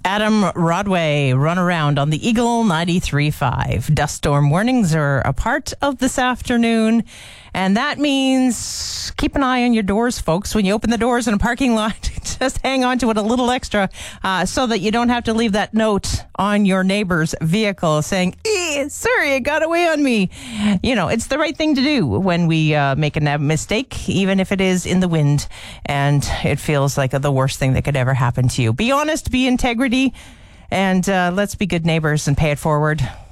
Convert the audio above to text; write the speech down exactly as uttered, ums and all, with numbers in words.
Adam Rodway, run around on the Eagle ninety-three point five. Dust storm warnings are a part of this afternoon. And that means keep an eye on your doors, folks. When you open the doors in a parking lot, just hang on to it a little extra uh, so that you don't have to leave that note on your neighbor's vehicle saying, eh, sorry, it got away on me. You know, it's the right thing to do when we uh, make a mistake, even if it is in the wind and it feels like the worst thing that could ever happen to you. Be honest, be integrity, and uh, let's be good neighbors and pay it forward.